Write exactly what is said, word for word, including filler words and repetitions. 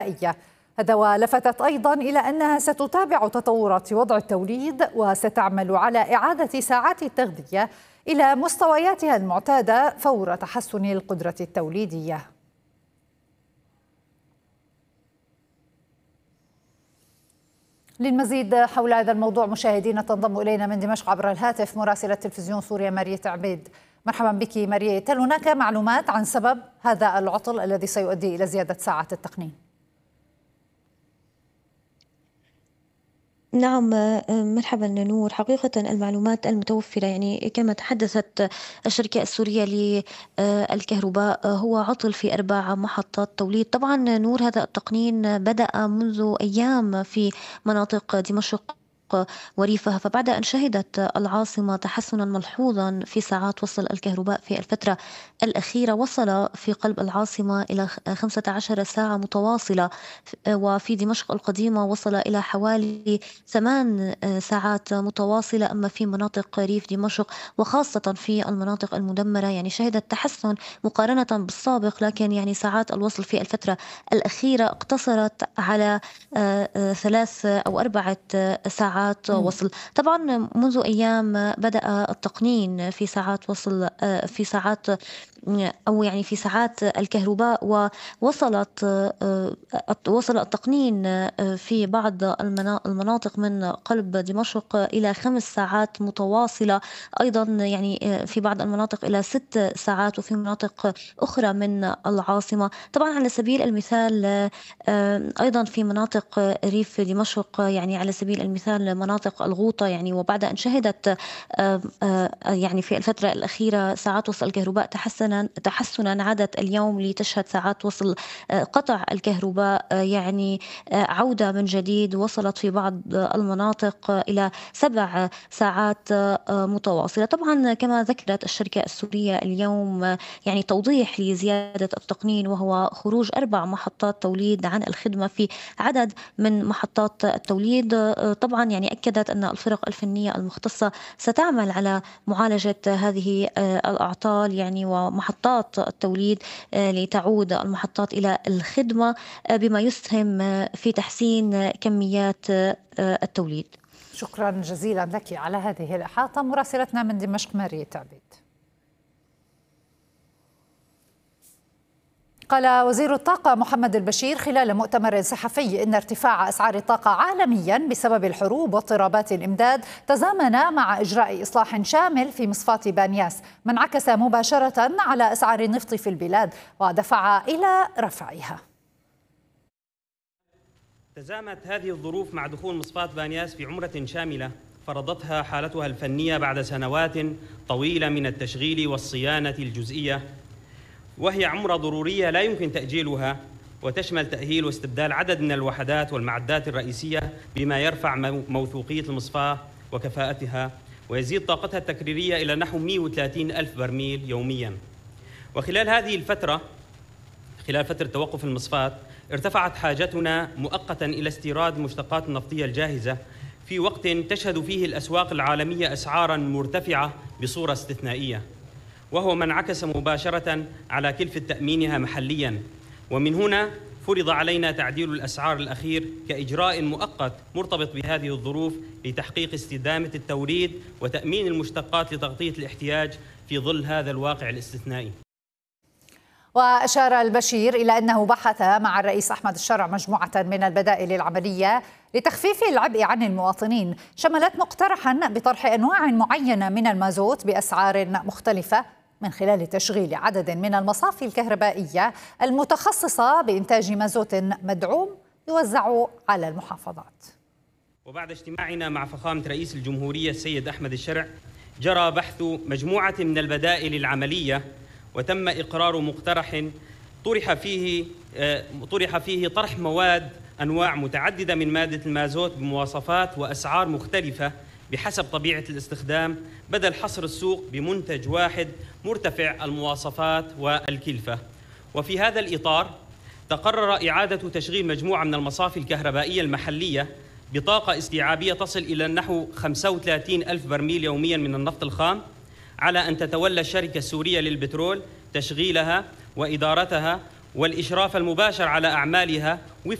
هذا ولفتت أيضا إلى أنها ستتابع تطورات وضع التوليد وستعمل على إعادة ساعات التغذية إلى مستوياتها المعتادة فور تحسن القدرة التوليدية. للمزيد حول هذا الموضوع مشاهدينا تنضم إلينا من دمشق عبر الهاتف مراسلة تلفزيون سوريا مرية عبيد. مرحبا بك مرية. هل هناك معلومات عن سبب هذا العطل الذي سيؤدي إلى زيادة ساعات التقنين؟ نعم مرحبا نور. حقيقة المعلومات المتوفرة يعني كما تحدثت الشركة السورية للكهرباء هو عطل في أربع محطات توليد. طبعا نور هذا التقنين بدأ منذ أيام في مناطق دمشق وريفها، فبعد أن شهدت العاصمة تحسنا ملحوظا في ساعات وصل الكهرباء في الفترة الأخيرة، وصل في قلب العاصمة إلى خمسة عشر ساعة متواصلة، وفي دمشق القديمة وصل إلى حوالي ثمان ساعات متواصلة. أما في مناطق ريف دمشق وخاصة في المناطق المدمرة يعني شهدت تحسن مقارنة بالسابق، لكن يعني ساعات الوصل في الفترة الأخيرة اقتصرت على ثلاث أو أربعة ساعات وصل. طبعا منذ أيام بدأ التقنين في ساعات وصل في ساعات أو يعني في ساعات الكهرباء، ووصلت وصل التقنين في بعض المناطق من قلب دمشق إلى خمس ساعات متواصلة، أيضا يعني في بعض المناطق إلى ست ساعات، وفي مناطق أخرى من العاصمة. طبعا على سبيل المثال أيضا في مناطق ريف دمشق يعني على سبيل المثال مناطق الغوطة يعني، وبعد أن شهدت يعني في الفترة الأخيرة ساعات وصل الكهرباء تحسنا تحسنا عادت اليوم لتشهد ساعات وصل قطع الكهرباء يعني عودة من جديد، وصلت في بعض المناطق إلى سبع ساعات متواصلة. طبعا كما ذكرت الشركة السورية اليوم يعني توضيح لزيادة التقنين، وهو خروج أربع محطات توليد عن الخدمة في عدد من محطات التوليد. طبعا يعني أكدت أن الفرق الفنية المختصة ستعمل على معالجة هذه الأعطال يعني ومحطات التوليد لتعود المحطات إلى الخدمة بما يسهم في تحسين كميات التوليد. شكرا جزيلا لك على هذه الإحاطة مراسلتنا من دمشق مرية عبيد. قال وزير الطاقة محمد البشير خلال مؤتمر صحفي إن ارتفاع أسعار الطاقة عالميا بسبب الحروب واضطرابات الإمداد تزامن مع إجراء إصلاح شامل في مصفاة بانياس، ما انعكس مباشرة على أسعار النفط في البلاد ودفع إلى رفعها. تزامت هذه الظروف مع دخول مصفاة بانياس في عمرة شاملة فرضتها حالتها الفنية بعد سنوات طويلة من التشغيل والصيانة الجزئية، وهي عمرة ضرورية لا يمكن تأجيلها، وتشمل تأهيل واستبدال عدد من الوحدات والمعدات الرئيسية بما يرفع موثوقية المصفاة وكفاءتها ويزيد طاقتها التكريرية إلى نحو مئة وثلاثين ألف برميل يومياً. وخلال هذه الفترة خلال فترة توقف المصفاة ارتفعت حاجتنا مؤقتاً إلى استيراد المشتقات النفطية الجاهزة في وقت تشهد فيه الأسواق العالمية أسعاراً مرتفعة بصورة استثنائية، وهو ما انعكس مباشرة على كلفة تأمينها محلياً. ومن هنا فرض علينا تعديل الأسعار الأخير كإجراء مؤقت مرتبط بهذه الظروف لتحقيق استدامة التوريد وتأمين المشتقات لتغطية الاحتياج في ظل هذا الواقع الاستثنائي. وأشار البشير إلى أنه بحث مع الرئيس أحمد الشرع مجموعة من البدائل العملية لتخفيف العبء عن المواطنين، شملت مقترحا بطرح أنواع معينة من المازوت بأسعار مختلفة من خلال تشغيل عدد من المصافي الكهربائية المتخصصة بإنتاج مازوت مدعوم يوزع على المحافظات. وبعد اجتماعنا مع فخامة رئيس الجمهورية السيد أحمد الشرع جرى بحث مجموعة من البدائل العملية، وتم إقرار مقترح طرح فيه طرح فيه طرح مواد أنواع متعددة من مادة المازوت بمواصفات وأسعار مختلفة بحسب طبيعة الاستخدام، بدل حصر السوق بمنتج واحد مرتفع المواصفات والكلفة. وفي هذا الإطار تقرر إعادة تشغيل مجموعة من المصافي الكهربائية المحلية بطاقة استيعابية تصل إلى نحو خمسة وثلاثين ألف برميل يوميا من النفط الخام، على أن تتولى الشركة السورية للبترول تشغيلها وإدارتها والإشراف المباشر على أعمالها